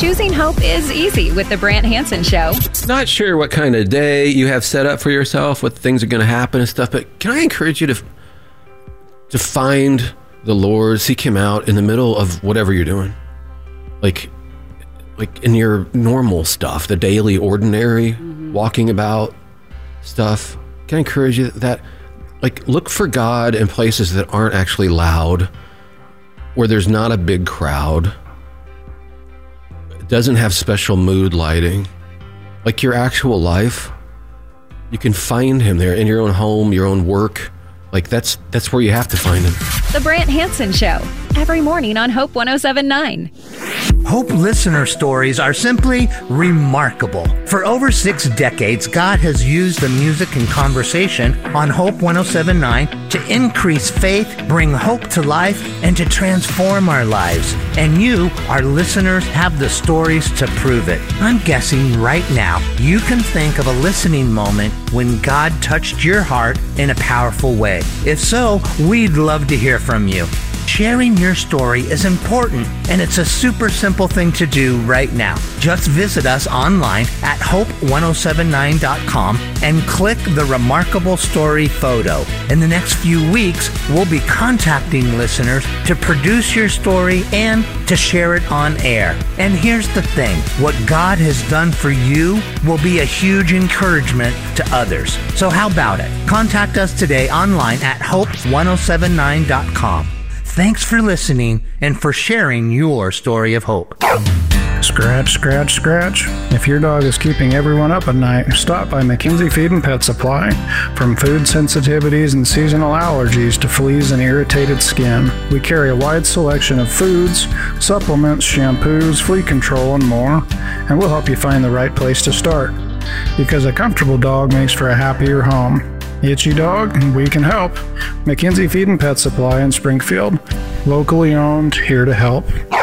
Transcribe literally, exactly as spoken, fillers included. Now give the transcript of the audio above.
Choosing hope is easy with the Brant Hansen Show. Not sure what kind of day you have set up for yourself, what things are going to happen and stuff, but can I encourage you to to find the Lord, seek Him out in the middle of whatever you're doing, like like in your normal stuff, the daily, ordinary, mm-hmm. walking about stuff. Can I encourage you that, like, look for God in places that aren't actually loud, where there's not a big crowd. It doesn't have special mood lighting. Like your actual life, you can find Him there in your own home, your own work. Like that's that's where you have to find Him. The Brant Hansen Show, every morning on Hope one oh seven point nine. Hope listener stories are simply remarkable. For over six decades, God has used the music and conversation on Hope one oh seven point nine to increase faith, bring hope to life, and to transform our lives. And you, our listeners, have the stories to prove it. I'm guessing right now you can think of a listening moment when God touched your heart in a powerful way. If so, we'd love to hear from you. Sharing your story is important, and it's a super simple thing to do right now. Just visit us online at hope one oh seven nine dot com and click the Remarkable Story photo. In the next few weeks, we'll be contacting listeners to produce your story and to share it on air. And here's the thing, what God has done for you will be a huge encouragement to others. So how about it? Contact us today online at hope one oh seven nine dot com. Thanks for listening and for sharing your story of hope. Scratch, scratch, scratch. If your dog is keeping everyone up at night, stop by McKenzie Feed and Pet Supply. From food sensitivities and seasonal allergies to fleas and irritated skin, we carry a wide selection of foods, supplements, shampoos, flea control, and more, and we'll help you find the right place to start. Because a comfortable dog makes for a happier home. Itchy dog? We can help. McKenzie Feed and Pet Supply in Springfield. Locally owned, here to help.